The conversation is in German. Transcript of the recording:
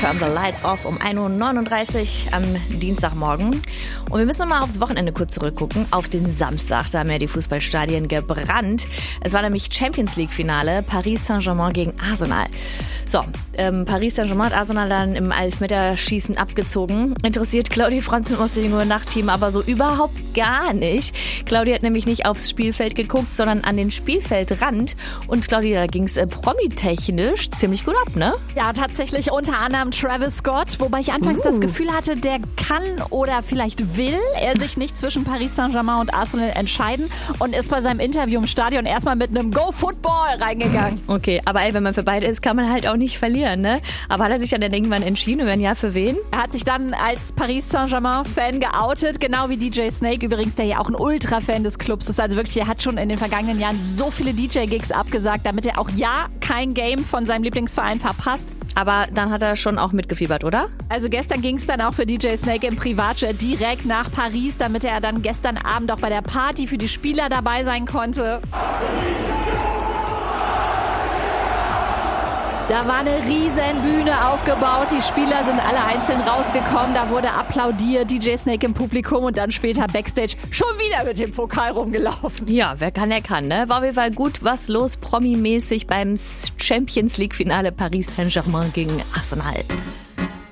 Turn the Lights Off um 1.39 Uhr am Dienstagmorgen. Und wir müssen noch mal aufs Wochenende kurz zurückgucken, auf den Samstag. Da haben ja die Fußballstadien gebrannt. Es war nämlich Champions League Finale, Paris Saint-Germain gegen Arsenal. So, Paris Saint-Germain hat Arsenal dann im Elfmeterschießen abgezogen. Interessiert Claudia Franz im Mönchengladbach Nachtteam aber so überhaupt gar nicht. Claudia hat nämlich nicht aufs Spielfeld geguckt, sondern an den Spielfeldrand. Und Claudia, da ging es promitechnisch ziemlich gut ab, ne? Ja, tatsächlich unter anderem Travis Scott, wobei ich anfangs das Gefühl hatte, der kann oder vielleicht will er sich nicht zwischen Paris Saint-Germain und Arsenal entscheiden und ist bei seinem Interview im Stadion erstmal mit einem Go Football reingegangen. Okay, aber ey, wenn man für beide ist, kann man halt auch nicht verlieren, ne? Aber hat er sich dann irgendwann entschieden und wenn ja, für wen? Er hat sich dann als Paris Saint-Germain-Fan geoutet, genau wie DJ Snake übrigens, der ja auch ein Ultra-Fan des Clubs ist. Also wirklich, er hat schon in den vergangenen Jahren so viele DJ-Gigs abgesagt, damit er auch kein Game von seinem Lieblingsverein verpasst. Aber dann hat er schon auch mitgefiebert, oder? Also gestern ging es dann auch für DJ Snake im Privatjet direkt nach Paris, damit er dann gestern Abend auch bei der Party für die Spieler dabei sein konnte. Da war eine riesen Bühne aufgebaut, die Spieler sind alle einzeln rausgekommen, da wurde applaudiert, DJ Snake im Publikum und dann später Backstage schon wieder mit dem Pokal rumgelaufen. Ja, wer kann, der kann, ne? War auf jeden Fall gut was los, Promi-mäßig beim Champions League Finale Paris Saint-Germain gegen Arsenal.